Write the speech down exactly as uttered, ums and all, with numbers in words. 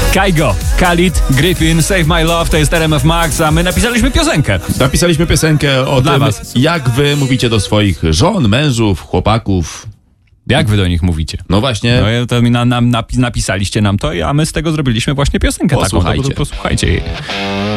Kaigo, Khalid, Griffin, Save My Love, to jest R M F Max, a my napisaliśmy piosenkę. Napisaliśmy piosenkę o Dla tym, was. jak wy mówicie do swoich żon, mężów, chłopaków. Jak wy do nich mówicie? No właśnie. No to mi na, nam napi- napisaliście nam to, a my z tego zrobiliśmy właśnie piosenkę taką. Posłuchajcie. No, posłuchajcie jej.